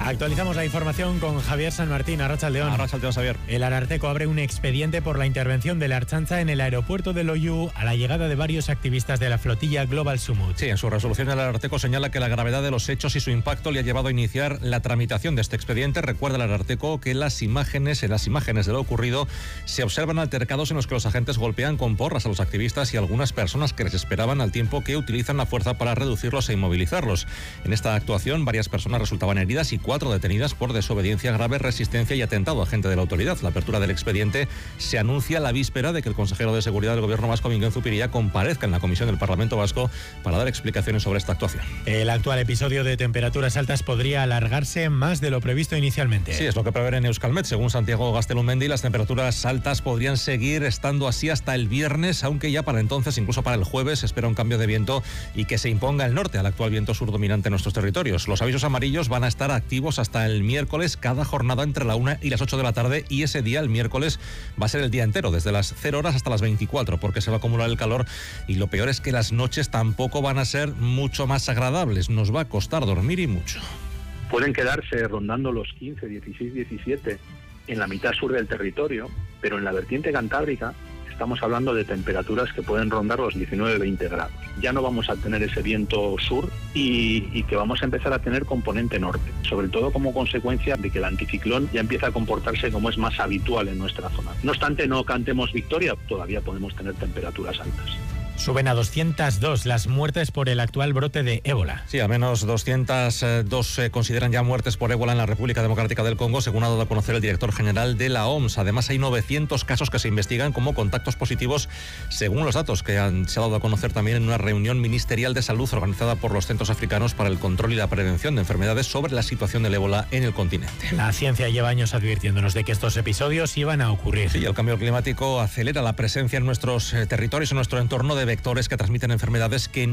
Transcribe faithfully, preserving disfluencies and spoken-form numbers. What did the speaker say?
Actualizamos la información con Javier San Martín, Arratsaldeón. Arratsaldeón, Javier. El Ararteko abre un expediente por la intervención de la Ertzaintza en el aeropuerto de Loiu a la llegada de varios activistas de la flotilla Global Summit. Sí, en su resolución el Ararteko señala que la gravedad de los hechos y su impacto le ha llevado a iniciar la tramitación de este expediente. Recuerda el Ararteko que las imágenes, en las imágenes de lo ocurrido se observan altercados en los que los agentes golpean con porras a los activistas y a algunas personas que les esperaban, al tiempo que utilizan la fuerza para reducirlos e inmovilizarlos. En esta actuación varias personas resultaban heridas y cuatro detenidas por desobediencia grave, resistencia y atentado a agente de la autoridad. La apertura del expediente se anuncia a la víspera de que el consejero de Seguridad del Gobierno vasco, Miguel Zupiria, comparezca en la comisión del Parlamento vasco para dar explicaciones sobre esta actuación. El actual episodio de temperaturas altas podría alargarse más de lo previsto inicialmente. Sí, es lo que prevén en Euskalmet. Según Santiago Gaztelumendi, las temperaturas altas podrían seguir estando así hasta el viernes, aunque ya para entonces, incluso para el jueves, se espera un cambio de viento y que se imponga el norte al actual viento sur dominante en nuestros territorios. Los avisos amarillos van a estar activos hasta el miércoles, cada jornada entre la una y las ocho de la tarde, y ese día, el miércoles, va a ser el día entero, desde las cero horas hasta las veinticuatro, porque se va a acumular el calor, y lo peor es que las noches tampoco van a ser mucho más agradables. Nos va a costar dormir y mucho. Pueden quedarse rondando los quince, dieciséis, diecisiete en la mitad sur del territorio, pero en la vertiente cantábrica estamos hablando de temperaturas que pueden rondar los diecinueve, veinte grados. Ya no vamos a tener ese viento sur y, y que vamos a empezar a tener componente norte, sobre todo como consecuencia de que el anticiclón ya empieza a comportarse como es más habitual en nuestra zona. No obstante, no cantemos victoria, todavía podemos tener temperaturas altas. Suben a doscientas dos las muertes por el actual brote de ébola. Sí, al menos doscientas dos se consideran ya muertes por ébola en la República Democrática del Congo, según ha dado a conocer el director general de la O M S. Además, hay novecientos casos que se investigan como contactos positivos, según los datos que han, se ha dado a conocer también en una reunión ministerial de salud organizada por los Centros Africanos para el Control y la Prevención de Enfermedades sobre la situación del ébola en el continente. La ciencia lleva años advirtiéndonos de que estos episodios iban a ocurrir. Sí, el cambio climático acelera la presencia en nuestros eh, territorios, en nuestro entorno, de vectores que transmiten enfermedades que